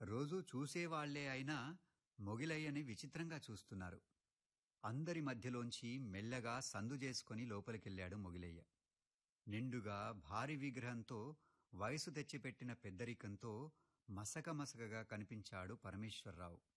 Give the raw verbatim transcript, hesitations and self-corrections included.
రోజూ చూసేవాళ్లే అయినా మొగిలయ్యని విచిత్రంగా చూస్తున్నారు. అందరి మధ్యలోంచి మెల్లగా సందు చేసుకుని లోపలికెళ్ళాడు మొగిలయ్య. నిండుగా భారీ విగ్రహంతో, వయసు తెచ్చిపెట్టిన పెద్దరికంతో మసక మసకగా కనిపించాడు పరమేశ్వర్రావు.